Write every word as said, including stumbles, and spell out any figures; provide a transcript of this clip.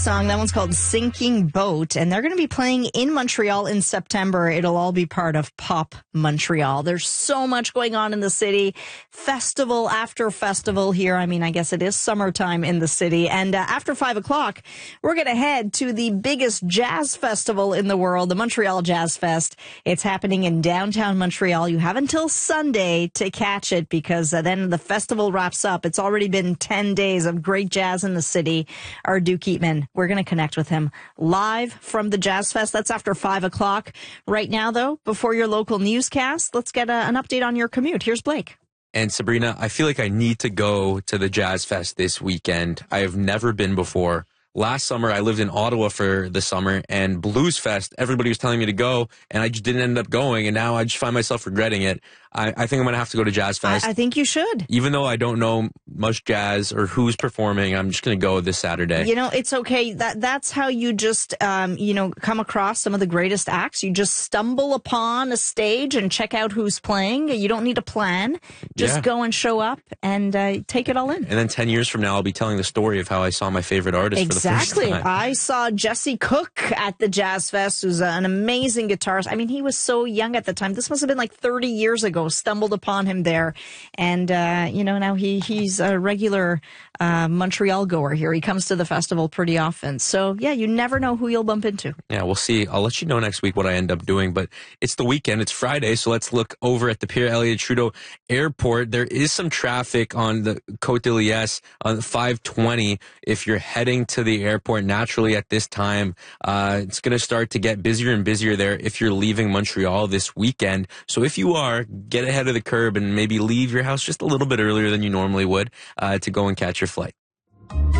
Song. That one's called Sinking Boat, and they're going to be playing in Montreal in September. It'll all be part of Pop Montreal. There's so much going on in the city. Festival after festival here. I mean, I guess it is summertime in the city. And uh, after five o'clock, we're going to head to the biggest jazz festival in the world, the Montreal Jazz Fest. It's happening in downtown Montreal. You have until Sunday to catch it because uh, then the festival wraps up. It's already been ten days of great jazz in the city. Our Duke Eatman, we're going to connect with him live from the Jazz Fest. That's after five o'clock. Right now, though, before your local newscast, let's get a, an update on your commute. Here's Blake. And Sabrina, I feel like I need to go to the Jazz Fest this weekend. I have never been before. Last summer, I lived in Ottawa for the summer, and Blues Fest, everybody was telling me to go, and I just didn't end up going, and now I just find myself regretting it. I, I think I'm going to have to go to Jazz Fest. I, I think you should. Even though I don't know much jazz or who's performing, I'm just going to go this Saturday. You know, it's okay. That That's how you just, um, you know, come across some of the greatest acts. You just stumble upon a stage and check out who's playing. You don't need a plan. Just Yeah. go and show up and uh, take it all in. And then ten years from now, I'll be telling the story of how I saw my favorite artist Exactly. for the first time. I saw Jesse Cook at the Jazz Fest, who's an amazing guitarist. I mean, he was so young at the time. This must have been like thirty years ago. Stumbled upon him there. And, uh, you know, now he he's a regular uh, Montreal goer here. He comes to the festival pretty often. So, yeah, you never know who you'll bump into. Yeah, we'll see. I'll let you know next week what I end up doing. But it's the weekend. It's Friday. So let's look over at the Pierre Elliott Trudeau Airport. There is some traffic on the Côte de Liesse on five twenty. If you're heading to the airport naturally at this time, uh, it's going to start to get busier and busier there if you're leaving Montreal this weekend. So if you are, get ahead of the curb and maybe leave your house just a little bit earlier than you normally would uh, to go and catch your flight.